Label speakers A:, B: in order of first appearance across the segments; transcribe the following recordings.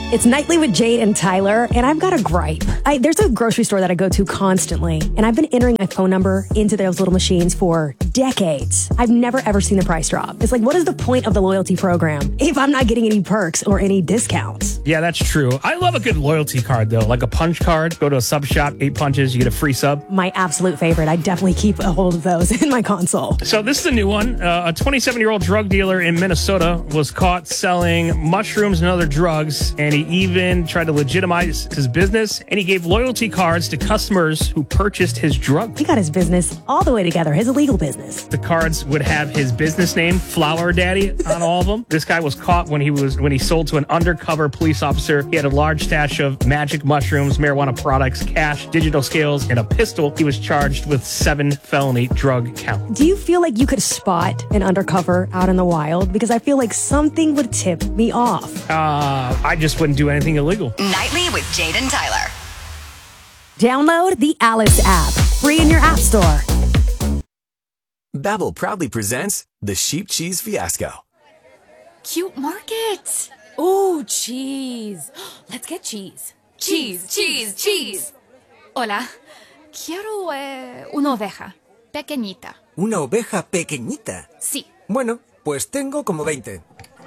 A: It's Nightly with Jade and Tyler, and I've got a gripe. There's a grocery store that I go to constantly, and I've been entering my phone number into those little machines for decades. I've never, ever seen the price drop. It's like, what is the point of the loyalty program if I'm not getting any perks or any discounts?
B: Yeah, that's true. I love a good loyalty card, though, like a punch card. Go to a sub shop, 8 punches, you get a free sub.
A: My absolute favorite. I definitely keep a hold of those in my console.
B: So this is a new one. A 27-year-old drug dealer in Minnesota was caught selling mushrooms and other drugs, and he even tried to legitimize his business, and he gave loyalty cards to customers who purchased his drug.
A: He got his business all the way together, his illegal business.
B: The cards would have his business name, Flower Daddy, on all of them. This guy was caught when he sold to an undercover police officer. He had a large stash of magic mushrooms, marijuana products, cash, digital scales, and a pistol. He was charged with 7 felony drug counts.
A: Do you feel like you could spot an undercover out in the wild? Because I feel like something would tip me off.
B: I just wouldn't do anything illegal.
C: Nightly with Jade and Tyler.
A: Download the Alice app, free in your app store.
D: Babbel proudly presents the Sheep Cheese Fiasco.
E: Cute market.
F: Ooh, cheese. Let's get cheese.
E: Cheese, cheese, cheese. Hola. Quiero una oveja. Pequeñita.
G: ¿Una oveja pequeñita?
E: Sí.
G: Bueno, pues tengo como 20.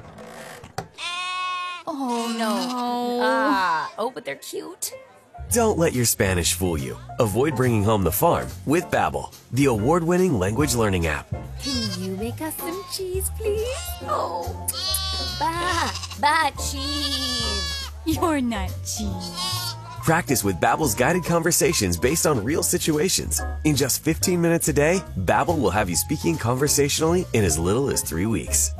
E: Oh, no.
F: But they're cute.
D: Don't let your Spanish fool you. Avoid bringing home the farm with Babbel, the award-winning language learning app.
F: Can you make us some cheese, please? Oh, cheese.
E: You're not cheese.
D: Practice with Babbel's guided conversations based on real situations. In just 15 minutes a day, Babbel will have you speaking conversationally in as little as 3 weeks.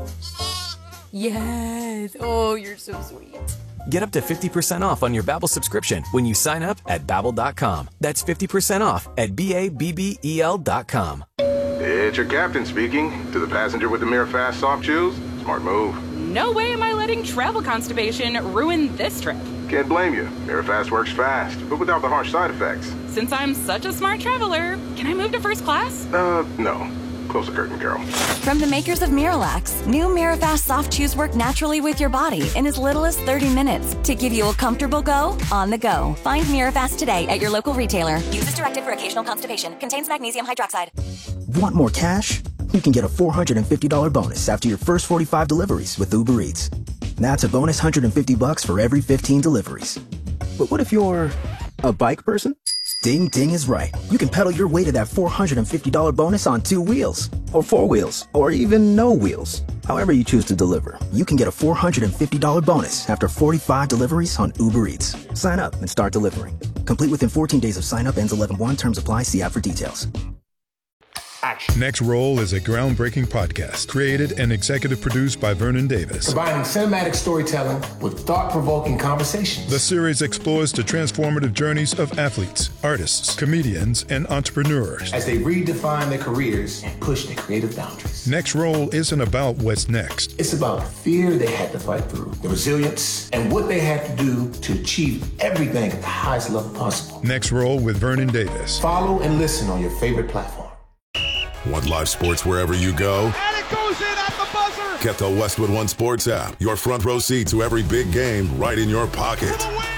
F: Yes. Oh, you're so sweet.
D: Get up to 50% off on your Babbel subscription when you sign up at Babbel.com. That's 50% off at Babbel.com.
H: It's your captain speaking. To the passenger with the Mirror Fast soft chews, smart move.
I: No way am I letting travel constipation ruin this trip.
H: Can't blame you. Mirror Fast works fast, but without the harsh side effects.
I: Since I'm such a smart traveler, can I move to first class?
H: No. Close the curtain, Carol.
C: From the makers of Miralax, new Mirafast soft chews work naturally with your body in as little as 30 minutes to give you a comfortable go on the go. Find Mirafast today at your local retailer. Use as directed for occasional constipation. Contains magnesium hydroxide.
J: Want more cash? You can get a $450 bonus after your first 45 deliveries with Uber Eats. That's a bonus $150 for every 15 deliveries. But what if you're a bike person? Ding Ding is right. You can pedal your way to that $450 bonus on 2 wheels, or 4 wheels, or even no wheels. However you choose to deliver, you can get a $450 bonus after 45 deliveries on Uber Eats. Sign up and start delivering. Complete within 14 days of sign up. Ends 11/1. Terms apply. See app for details.
K: Next Roll is a groundbreaking podcast created and executive produced by Vernon Davis.
L: Combining cinematic storytelling with thought-provoking conversations.
K: The series explores the transformative journeys of athletes, artists, comedians, and entrepreneurs
L: as they redefine their careers and push their creative boundaries.
K: Next Roll isn't about what's next.
L: It's about the fear they had to fight through, the resilience, and what they had to do to achieve everything at the highest level possible.
K: Next Roll with Vernon Davis.
L: Follow and listen on your favorite platform.
M: Want live sports wherever you go?
N: And it goes in at the buzzer!
M: Get the Westwood One Sports app. Your front row seat to every big game right in your pocket.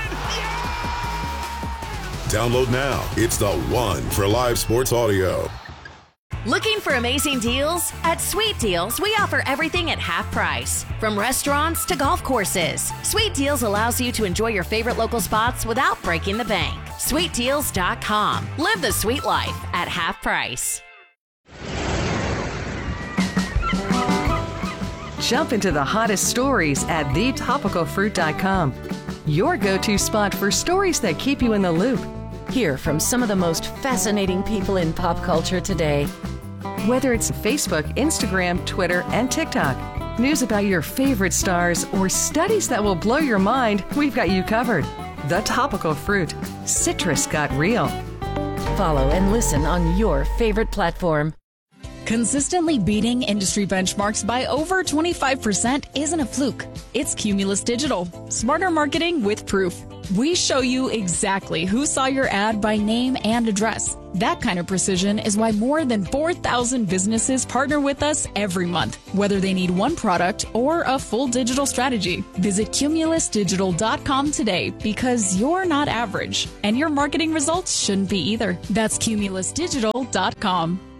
M: Download now. It's the one for live sports audio.
O: Looking for amazing deals? At Sweet Deals, we offer everything at half price. From restaurants to golf courses, Sweet Deals allows you to enjoy your favorite local spots without breaking the bank. SweetDeals.com. Live the sweet life at half price.
P: Jump into the hottest stories at thetopicalfruit.com. Your go-to spot for stories that keep you in the loop. Hear from some of the most fascinating people in pop culture today. Whether it's Facebook, Instagram, Twitter, and TikTok, news about your favorite stars, or studies that will blow your mind, we've got you covered. The Topical Fruit. Citrus got real. Follow and listen on your favorite platform.
Q: Consistently beating industry benchmarks by over 25% isn't a fluke. It's Cumulus Digital. Smarter marketing with proof. We show you exactly who saw your ad by name and address. That kind of precision is why more than 4,000 businesses partner with us every month, whether they need one product or a full digital strategy. Visit cumulusdigital.com today because you're not average, and your marketing results shouldn't be either. That's cumulusdigital.com.